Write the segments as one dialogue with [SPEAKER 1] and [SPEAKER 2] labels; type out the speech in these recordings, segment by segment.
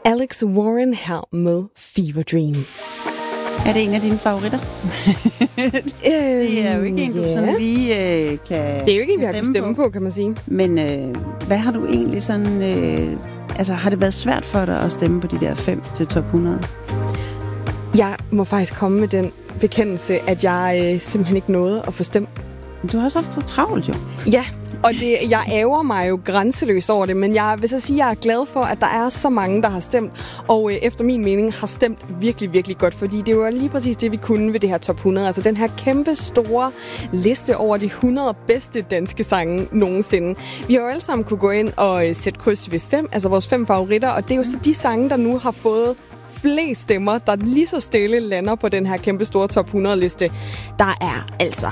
[SPEAKER 1] Alex Warren her med Fever Dream.
[SPEAKER 2] Er det en af dine favoritter? Det er jo ikke en, du sådan lige kan
[SPEAKER 1] Det er jo ikke en, vi har kunnet stemme på, kan man sige.
[SPEAKER 2] Men hvad har du egentlig sådan... har det været svært for dig at stemme på de der 5 til top 100?
[SPEAKER 1] Jeg må faktisk komme med den bekendelse, at jeg simpelthen ikke nåede at få stemt.
[SPEAKER 2] Du har også haft så travlt, jo.
[SPEAKER 1] Ja, og jeg ærger mig jo grænseløst over det, men jeg vil så sige, at jeg er glad for, at der er så mange, der har stemt, og efter min mening har stemt virkelig, virkelig godt, fordi det var lige præcis det, vi kunne ved det her top 100. Altså den her kæmpe store liste over de 100 bedste danske sange nogensinde. Vi har jo alle sammen kunne gå ind og sætte kryds ved 5, altså vores 5 favoritter, og det er jo så de sange, der nu har fået flest stemmer, der lige så stille lander på den her kæmpe store top 100-liste. Der er altså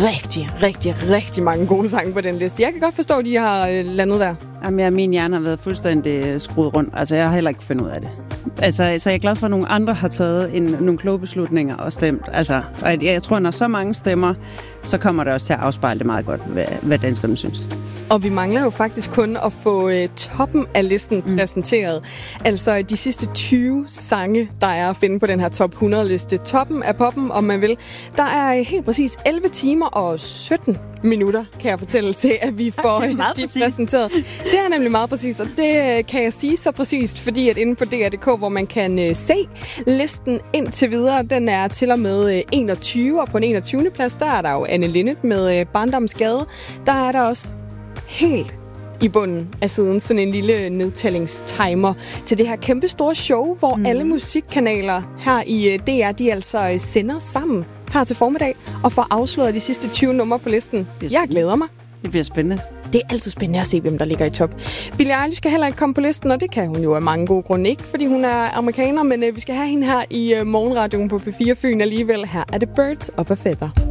[SPEAKER 1] rigtig mange gode sange på den liste. Jeg kan godt forstå, at de har landet der.
[SPEAKER 2] Jamen, min hjerne har været fuldstændig skruet rundt. Altså, jeg har heller ikke fundet ud af det. Altså, så jeg er glad for, at nogle andre har taget nogle kloge beslutninger og stemt. Altså, og jeg tror, når så mange stemmer, så kommer det også til at afspejle det meget godt, hvad danskerne synes.
[SPEAKER 1] Og vi mangler jo faktisk kun at få toppen af listen præsenteret. Altså de sidste 20 sange, der er at finde på den her top 100-liste. Toppen af poppen, om man vil. Der er helt præcis 11 timer og 17 minutter, kan jeg fortælle til, at vi får de præsenteret. Det er nemlig meget præcist, og det kan jeg sige så præcist, fordi at inde på DR.dk, hvor man kan se listen indtil videre, den er til og med 21, og på den 21. plads, der er der jo Anne Linnet med Barndomsgade. Der er der også helt i bunden af siden sådan en lille nedtællingstimer til det her kæmpe store show, hvor alle musikkanaler her i DR, de altså sender sammen her til formiddag og får afsløret de sidste 20 numre på listen. Jeg glæder mig.
[SPEAKER 2] Det bliver spændende.
[SPEAKER 1] Det er altid spændende at se, hvem der ligger i top. Billie Eilish skal heller ikke komme på listen, og det kan hun jo af mange gode grunde. Ikke fordi hun er amerikaner, men vi skal have hende her i morgenradioen på P4 Fyn alligevel. Her er det Birds of a Feather.